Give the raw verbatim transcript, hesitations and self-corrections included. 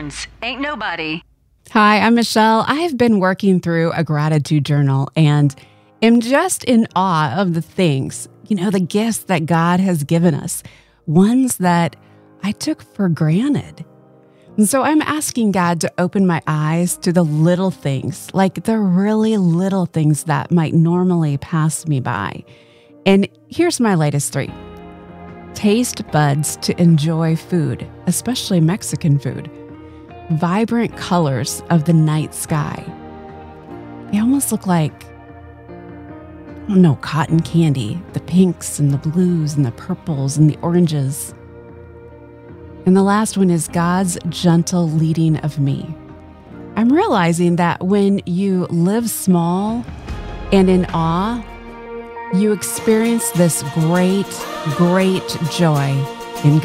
Burns. Ain't nobody. Hi, I'm Michelle. I have been working through a gratitude journal and am just in awe of the things, you know, the gifts that God has given us, ones that I took for granted. And so I'm asking God to open my eyes to the little things, like the really little things that might normally pass me by. And here's my latest three. Taste buds to enjoy food, especially Mexican food. Vibrant colors of the night sky. They almost look like, I don't know, cotton candy. The pinks and the blues and the purples and the oranges. And the last one is God's gentle leading of me. I'm realizing that when you live small and in awe, you experience this great, great joy